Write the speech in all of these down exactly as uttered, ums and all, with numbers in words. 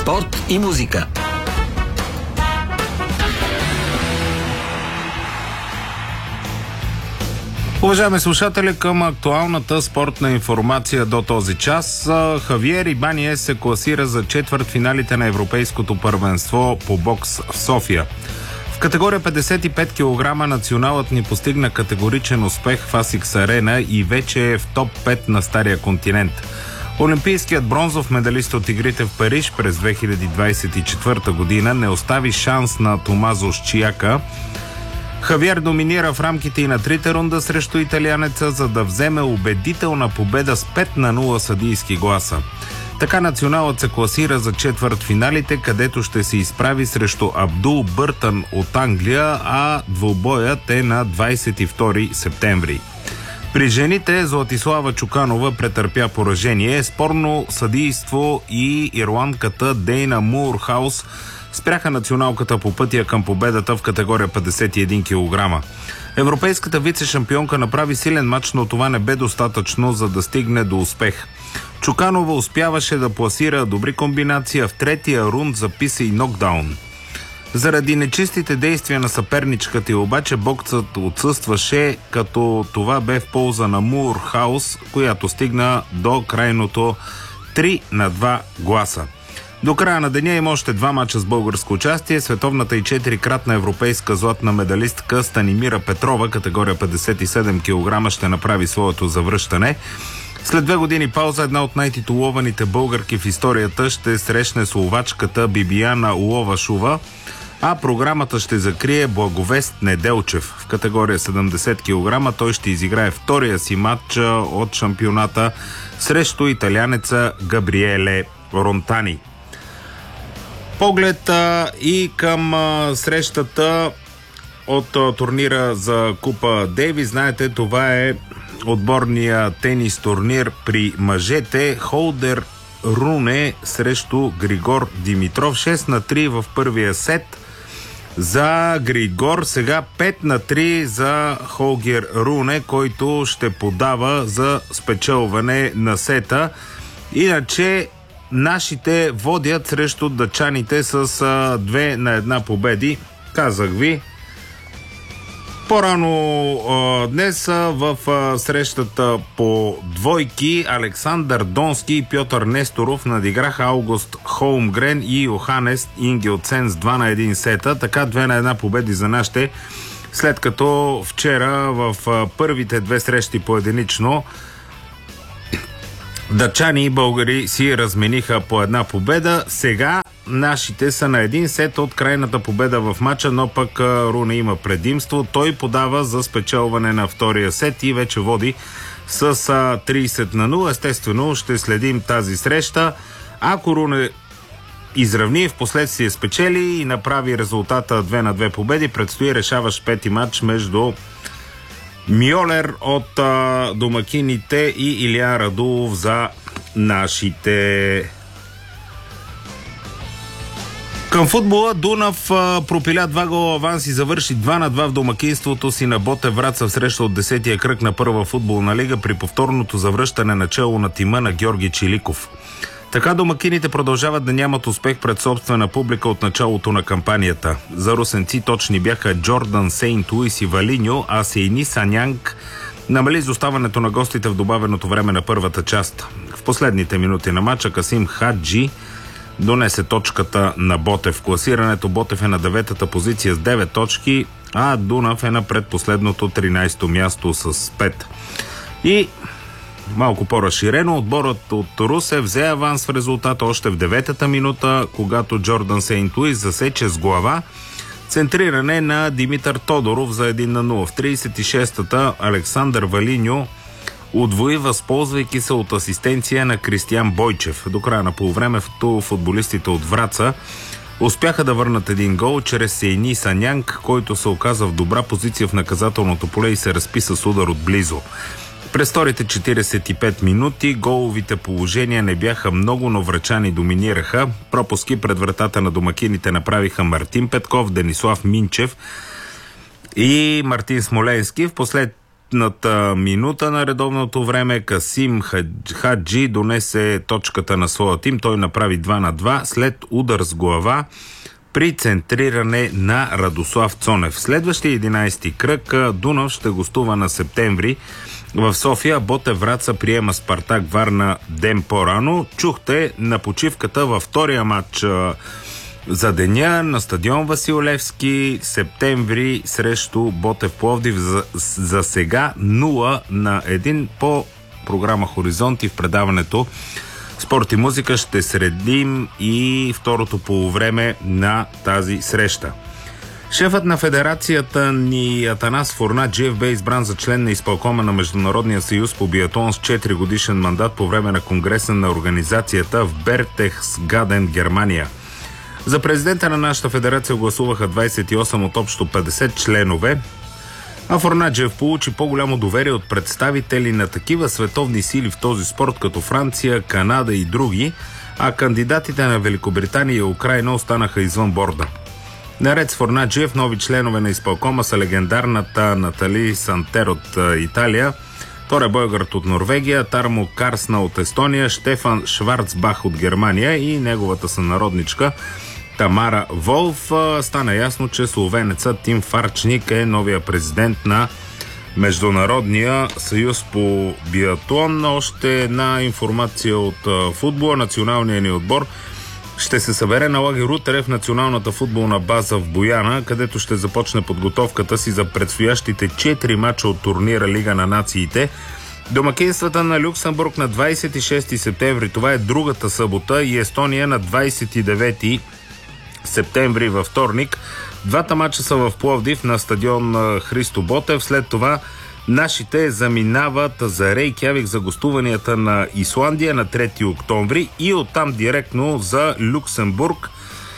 спорт и музика. Уважаеми слушатели, към актуалната спортна информация до този час. Хавиер Ибаниес се класира за четвъртфиналите на Европейското първенство по бокс в София. В категория петдесет и пет килограма националът ни постигна категоричен успех в Асикс Арена и вече е в топ пет на Стария континент. Олимпийският бронзов медалист от игрите в Париж през две хиляди двадесет и четвърта година не остави шанс на Томазо Счияка. Хавиер доминира в рамките и на трите рунда срещу италианеца, за да вземе убедителна победа с пет на нула съдийски гласа. Така националът се класира за четвъртфиналите, където ще се изправи срещу Абдул Бъртън от Англия, а двубоят е на двадесет и втори септември. При жените Златислава Чуканова претърпя поражение, спорно съдийство и ирландката Дейна Мурхаус спряха националката по пътя към победата в категория петдесет и един килограма. Европейската вице-шампионка направи силен мач, но това не бе достатъчно, за да стигне до успех. Чуканова успяваше да пласира добри комбинации, в третия рунд записа и нокдаун. Заради нечистите действия на съперничката й обаче боксът отсъстваше, като това бе в полза на Мурхаус, която стигна до крайното три на два гласа. До края на деня има още два мача с българско участие. Световната и четирикратна европейска златна медалистка Станимира Петрова, категория петдесет и седем килограма, ще направи своето завръщане. След две години пауза една от най-титулованите българки в историята ще срещне словачката Бибияна Ловашова, а програмата ще закрие Благовест Неделчев. В категория седемдесет килограма той ще изиграе втория си матч от шампионата срещу италянеца Габриеле Ронтани. Поглед а, и към а, срещата от а, турнира за Купа Дейвис. Знаете, това е отборния тенис турнир при мъжете. Холдер Руне срещу Григор Димитров. шест на три в първия сет за Григор. Сега пет на три за Холгер Руне, който ще подава за спечелване на сета. Иначе нашите водят срещу дъчаните с а, две на една победи. Казах ви. По-рано а, днес а, в а, срещата по двойки Александър Донски и Пьотър Несторов надиграха Аугуст Холмгрен и Йоханес Ингелцен с два на един сета. Така две на една победи за нашите, след като вчера в а, първите две срещи поединично дъчани и българи си размениха по една победа. Сега нашите са на един сет от крайната победа в матча, но пък Руне има предимство. Той подава за спечелване на втория сет и вече води с тридесет на нула. Естествено ще следим тази среща. Ако Руне изравни, в последствие спечели и направи резултата две на две победи, предстои решаващ пети матч между Мьолер от а, домакините и Илиян Радулов за нашите. Към футбола Дунав а, пропиля два гола аванс и завърши два на два в домакинството си на Ботев Враца в среща от десетия кръг на първа футболна лига при повторното завръщане начело на тима на Георги Чиликов. Така домакините продължават да нямат успех пред собствена публика от началото на кампанията. За русенци точни бяха Джордан Сейнт Луис и Валиньо, а Сейни Санянг намали изоставането на гостите в добавеното време на първата част. В последните минути на матча Касим Хаджи донесе точката на Ботев. В класирането Ботев е на деветата позиция с девет точки, а Дунав е на предпоследното тринадесето място с пет. И малко по-разширено, отборът от Русе взе аванс в резултата още в деветата минута, когато Джордан Сейнт Луис засече с глава центриране на Димитър Тодоров за един на нула. В тридесет и шестата Александър Валиньо удвои, възползвайки се от асистенция на Кристиян Бойчев. До края на полувремето футболистите от Враца успяха да върнат един гол чрез Сейни Санянг, който се оказа в добра позиция в наказателното поле и се разписа с удар отблизо. През вторите четиридесет и пет минути головите положения не бяха много, но врачани доминираха. Пропуски пред вратата на домакините направиха Мартин Петков, Денислав Минчев и Мартин Смоленски. В послед десетната минута на редовното време Касим Хаджи донесе точката на своя тим. Той направи два на два след удар с глава при центриране на Радослав Цонев. В следващия единайсети кръг Дунав ще гостува на септември в София. Ботев Враца приема Спартак Варна ден по-рано. Чухте на почивката във втория матч за деня на стадион Васил Левски, септември срещу Ботев Пловдив. За, за сега нула на един по програма Хоризонти в предаването Спорт и музика ще средим и второто полувреме на тази среща. Шефът на федерацията ни Атанас Фурнаджиев бе избран за член на изпълкома на Международния съюз по биатлон с четири годишен мандат по време на конгреса на организацията в Бертехсгаден, Германия. За президента на нашата федерация гласуваха двайсет и осем от общо петдесет членове, а Фурнаджиев получи по-голямо доверие от представители на такива световни сили в този спорт, като Франция, Канада и други, а кандидатите на Великобритания и Украйна останаха извън борда. Наред с Фурнаджиев, нови членове на изпълкома са легендарната Натали Сантер от Италия, Торе Бойгарт от Норвегия, Тармо Карсна от Естония, Штефан Шварцбах от Германия и неговата сънародничка Тамара Волф. Стана ясно, че словенецът Тим Фарчник е новия президент на Международния съюз по биатлон. Още една информация от футбола. Националният ни отбор ще се събере на лагер утре в националната футболна база в Бояна, където ще започне подготовката си за предстоящите четири мача от турнира Лига на нациите. Домакинствата на Люксембург на двайсет и шести септември, това е другата събота, и Естония на двайсет и девети септември във вторник. Двата мача са в Пловдив на стадион Христо Ботев. След това нашите заминават за Рейкявик за гостуванията на Исландия на трети октомври и оттам директно за Люксембург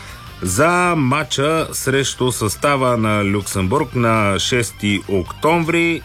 за мача срещу състава на Люксембург на шести октомври,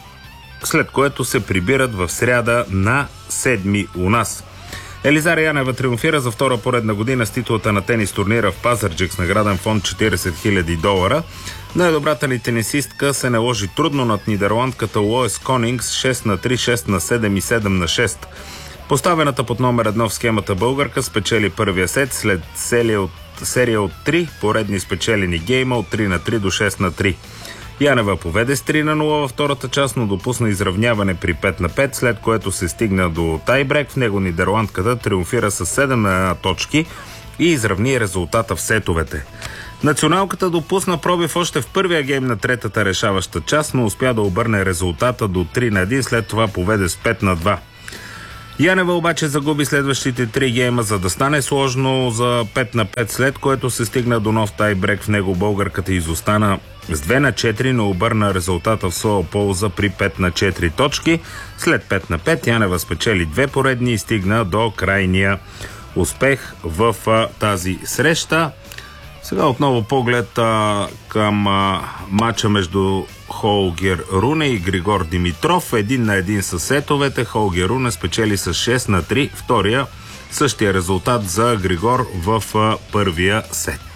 след което се прибират в сряда на седми у нас. Елизара Янева триумфира за втора поредна година с титулата на тенис турнира в Пазарджик с награден фонд четирийсет хиляди долара. Най-добрата ни тенисистка се наложи трудно над нидерландката Лоес Конингс шест на три, шест на седем и седем на шест. Поставената под номер едно в схемата българка спечели първия сет след серия от, серия от три поредни спечелени гейма от три на три до шест на три. Янева поведе с три на нула във втората част, но допусна изравняване при пет на пет, след което се стигна до тайбрек. В него нидерландката триумфира с седем на една точки и изравни резултата в сетовете. Националката допусна пробив още в първия гейм на третата решаваща част, но успя да обърне резултата до три на един, след това поведе с пет на два. Янева обаче загуби следващите три гейма, за да стане сложно за пет на пет, след което се стигна до нов тайбрек. В него българката изостана с две на четири, но обърна резултата в своя полза при пет на четири точки. След пет на пет Янева спечели две поредни и стигна до крайния успех в а, тази среща. Сега отново поглед а, към а, матча между Холгер Руне и Григор Димитров. Един на един със сетовете. Холгер Руне спечели с шест на три. Втория същия резултат за Григор в а, първия сет.